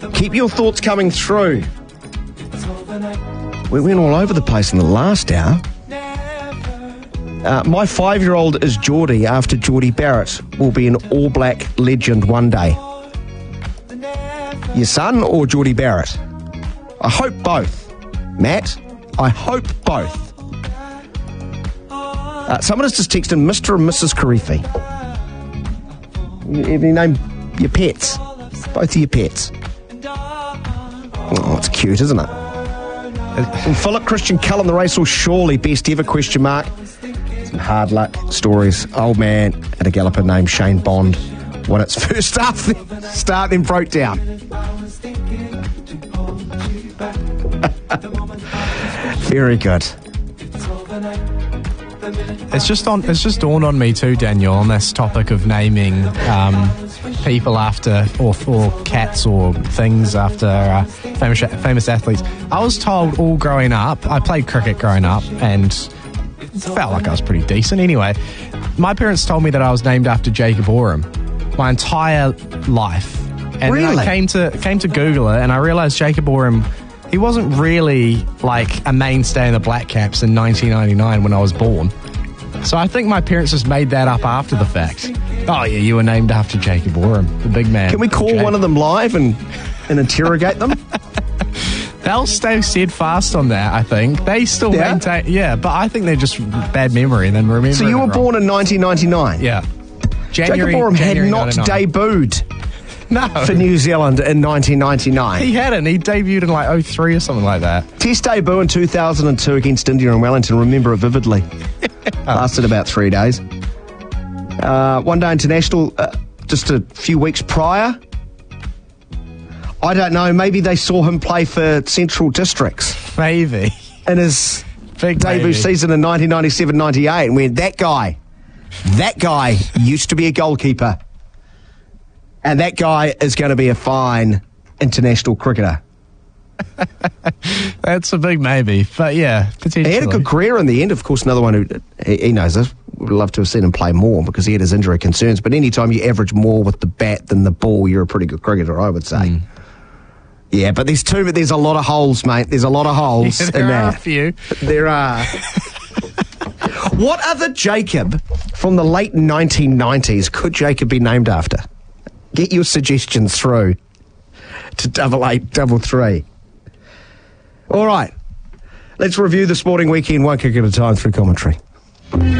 Keep your thoughts coming through. We went all over the place in the last hour. My 5-year-old is Geordie after Geordie Barrett will be an All Black legend one day. Your son or Geordie Barrett? I hope both. Matt, I hope both. Someone has just texted Mr. and Mrs. Karifi. Have you named your pets? Both of your pets. Oh, it's cute, isn't it? And Philip Christian Cullen, the racehorse, surely best ever, question mark. Some hard luck stories. Old man and a galloper named Shane Bond won its first start then broke down. Very good. It's just dawned on me too, Daniel, on this topic of naming people after or cats or things after famous athletes. I was told all growing up, I played cricket growing up and felt like I was pretty decent anyway. My parents told me that I was named after Jacob Oram my entire life. And really? Then I came to Google it and I realised Jacob Oram, he wasn't really like a mainstay in the Black Caps in 1999 when I was born. So I think my parents just made that up after the fact. Oh yeah, you were named after Jacob Oram, the big man. Can we call one of them live and interrogate them? They'll stay steadfast on that, I think. They still maintain... Yeah, but I think they're just bad memory and then remember. So you were born in 1999? Yeah. Jacob Oram had not 99. debuted No. for New Zealand in 1999. He hadn't. He debuted in like 03 or something like that. Test debut in 2002 against India in Wellington. Remember it vividly. Lasted about 3 days. One day international just a few weeks prior. I don't know. Maybe they saw him play for Central Districts. Maybe. In his Big debut maybe. season in 1997-98. And went, that guy used to be a goalkeeper. And that guy is going to be a fine international cricketer. That's a big maybe. But yeah, potentially. He had a good career in the end. Of course, another one who, he knows this. Would love to have seen him play more because he had his injury concerns. But anytime you average more with the bat than the ball, you're a pretty good cricketer, I would say. Yeah, but there's a lot of holes, mate. There's a lot of holes in There that. are a few. There are. What other Jacob from the late 1990s could Jacob be named after? Get your suggestions through to 8833. All right. Let's review the sporting weekend one kick at a time through commentary.